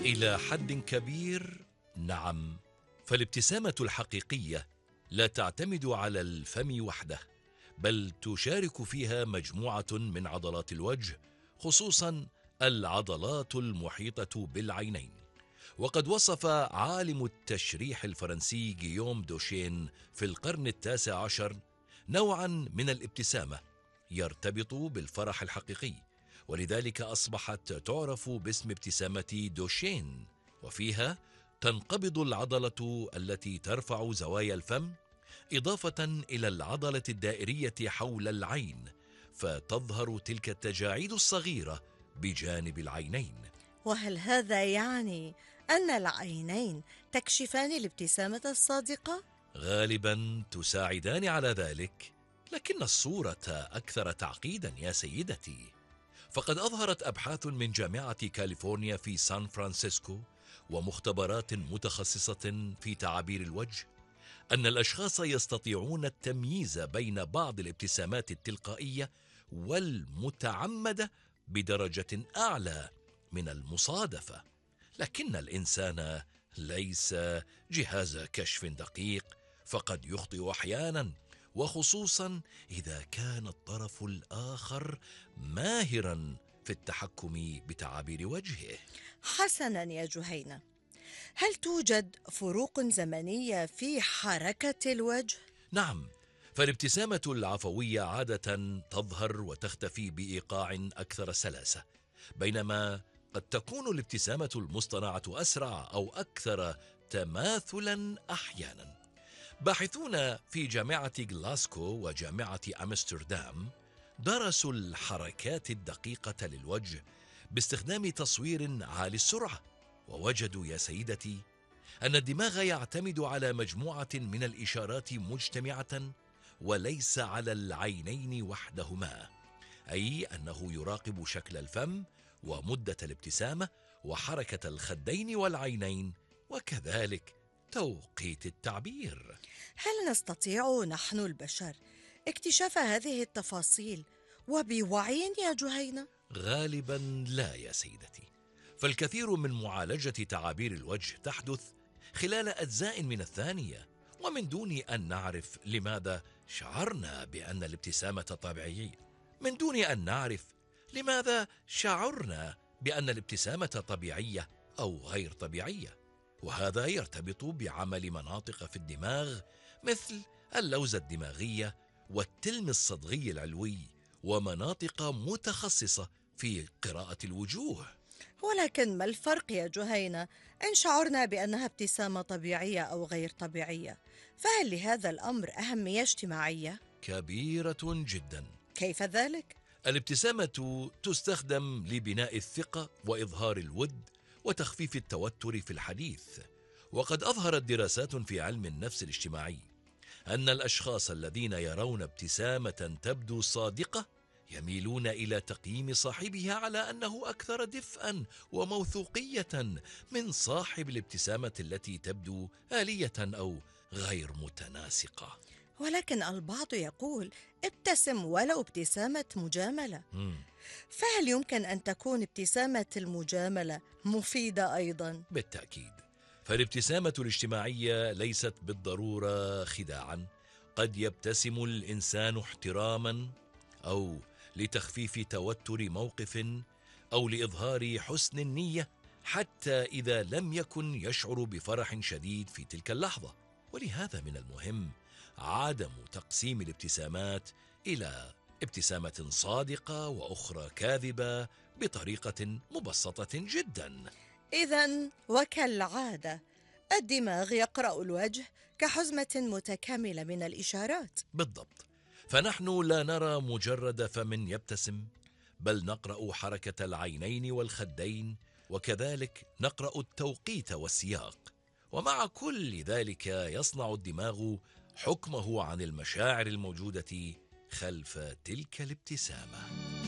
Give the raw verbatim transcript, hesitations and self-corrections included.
إلى حد كبير نعم، فالابتسامة الحقيقية لا تعتمد على الفم وحده، بل تشارك فيها مجموعة من عضلات الوجه، خصوصا العضلات المحيطة بالعينين. وقد وصف عالم التشريح الفرنسي غيوم دوشين في القرن التاسع عشر نوعا من الابتسامة يرتبط بالفرح الحقيقي، ولذلك أصبحت تعرف باسم ابتسامة دوشين، وفيها تنقبض العضلة التي ترفع زوايا الفم إضافة إلى العضلة الدائرية حول العين، فتظهر تلك التجاعيد الصغيرة بجانب العينين. وهل هذا يعني أن العينين تكشفان الابتسامة الصادقة؟ غالبا تساعدان على ذلك، لكن الصورة أكثر تعقيدا يا سيدتي. فقد أظهرت أبحاث من جامعة كاليفورنيا في سان فرانسيسكو ومختبرات متخصصة في تعابير الوجه أن الأشخاص يستطيعون التمييز بين بعض الابتسامات التلقائية والمتعمدة بدرجة أعلى من المصادفة. لكن الإنسان ليس جهاز كشف دقيق، فقد يخطئ أحيانا، وخصوصا إذا كان الطرف الآخر ماهرا في التحكم بتعابير وجهه. حسنا يا جهينة، هل توجد فروق زمنية في حركة الوجه؟ نعم، فالابتسامة العفوية عادة تظهر وتختفي بإيقاع أكثر سلاسة، بينما قد تكون الابتسامة المصطنعة أسرع أو أكثر تماثلا أحيانا. باحثون في جامعة غلاسكو وجامعة أمستردام درسوا الحركات الدقيقة للوجه باستخدام تصوير عالي السرعة، ووجدوا يا سيدتي أن الدماغ يعتمد على مجموعة من الإشارات مجتمعة وليس على العينين وحدهما، أي أنه يراقب شكل الفم ومدة الابتسامة وحركة الخدين والعينين، وكذلك توقيت التعبير. هل نستطيع نحن البشر اكتشاف هذه التفاصيل وبوعي يا جهينة؟ غالبا لا يا سيدتي، فالكثير من معالجة تعابير الوجه تحدث خلال أجزاء من الثانية، ومن دون أن نعرف لماذا شعرنا بأن الابتسامة طبيعية من دون أن نعرف لماذا شعرنا بأن الابتسامة طبيعية أو غير طبيعية. وهذا يرتبط بعمل مناطق في الدماغ مثل اللوزة الدماغية والتلم الصدغي العلوي، ومناطق متخصصة في قراءة الوجوه. ولكن ما الفرق يا جهينة إن شعرنا بأنها ابتسامة طبيعية أو غير طبيعية؟ فهل لهذا الأمر أهمية اجتماعية؟ كبيرة جدا. كيف ذلك؟ الابتسامة تستخدم لبناء الثقة وإظهار الود وتخفيف التوتر في الحديث. وقد أظهرت دراسات في علم النفس الاجتماعي أن الأشخاص الذين يرون ابتسامة تبدو صادقة يميلون إلى تقييم صاحبها على أنه أكثر دفئا وموثوقية من صاحب الابتسامة التي تبدو آلية أو غير متناسقة. ولكن البعض يقول ابتسم ولو ابتسامة مجاملة. مم. فهل يمكن أن تكون ابتسامة المجاملة مفيدة أيضا؟ بالتأكيد، فالابتسامة الاجتماعية ليست بالضرورة خداعا. قد يبتسم الإنسان احتراما أو لتخفيف توتر موقف أو لإظهار حسن النية، حتى إذا لم يكن يشعر بفرح شديد في تلك اللحظة. ولهذا من المهم عدم تقسيم الابتسامات إلى ابتسامة صادقة وأخرى كاذبة بطريقة مبسطة جدا. إذن وكالعادة الدماغ يقرأ الوجه كحزمة متكاملة من الإشارات. بالضبط، فنحن لا نرى مجرد فم يبتسم، بل نقرأ حركة العينين والخدين، وكذلك نقرأ التوقيت والسياق. ومع كل ذلك يصنع الدماغ حكمه عن المشاعر الموجودة خلف تلك الابتسامة.